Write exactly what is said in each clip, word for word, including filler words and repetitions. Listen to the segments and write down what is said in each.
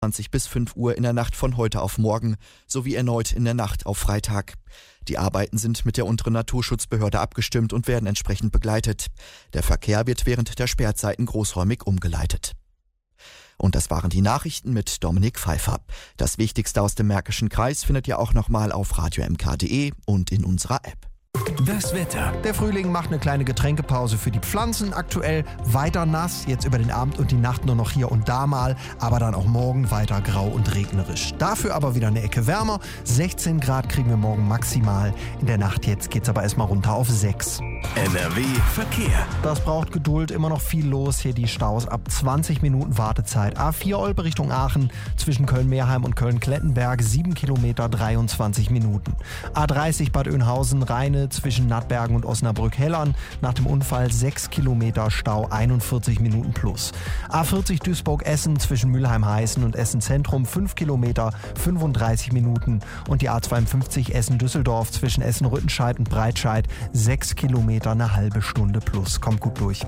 zwanzig bis fünf Uhr in der Nacht von heute auf morgen sowie erneut in der Nacht auf Freitag. Die Arbeiten sind mit der unteren Naturschutzbehörde abgestimmt und werden entsprechend begleitet. Der Verkehr wird während der Sperrzeiten großräumig umgeleitet. Und das waren die Nachrichten mit Dominik Pfeiffer. Das Wichtigste aus dem Märkischen Kreis findet ihr auch nochmal auf radio m k punkt d e und in unserer App. Das Wetter. Der Frühling macht eine kleine Getränkepause für die Pflanzen. Aktuell weiter nass, jetzt über den Abend und die Nacht nur noch hier und da mal, aber dann auch morgen weiter grau und regnerisch. Dafür aber wieder eine Ecke wärmer. sechzehn Grad kriegen wir morgen maximal. In der Nacht jetzt geht's aber erstmal runter auf sechs. N R W Verkehr. Das braucht Geduld, immer noch viel los. Hier die Staus ab zwanzig Minuten Wartezeit. A vier Olpe Richtung Aachen zwischen Köln-Meerheim und Köln-Klettenberg sieben Kilometer dreiundzwanzig Minuten. A dreißig Bad Oeynhausen-Rheine zwischen Nattbergen und Osnabrück-Hellern nach dem Unfall sechs Kilometer Stau, einundvierzig Minuten plus. A vierzig Duisburg-Essen zwischen Mülheim-Heißen und Essen-Zentrum fünf Kilometer, fünfunddreißig Minuten und die A zweiundfünfzig Essen-Düsseldorf zwischen Essen-Rüttenscheid und Breitscheid sechs Kilometer, eine halbe Stunde plus. Kommt gut durch.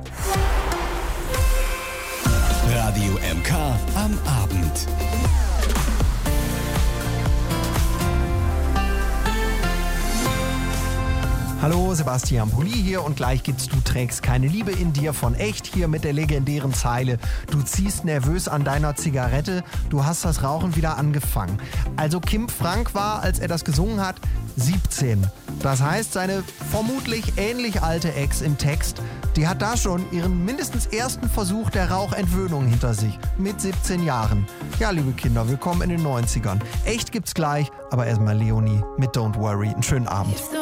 Radio M K am Abend. Hallo, Sebastian Pulli hier und gleich gibt's Du trägst keine Liebe in dir von Echt hier mit der legendären Zeile: Du ziehst nervös an deiner Zigarette, du hast das Rauchen wieder angefangen. Also Kim Frank war, als er das gesungen hat, siebzehn. Das heißt, seine vermutlich ähnlich alte Ex im Text, die hat da schon ihren mindestens ersten Versuch der Rauchentwöhnung hinter sich. Mit siebzehn Jahren. Ja, liebe Kinder, willkommen in den neunzigern. Echt gibt's gleich, aber erstmal Leonie mit Don't Worry. Einen schönen Abend.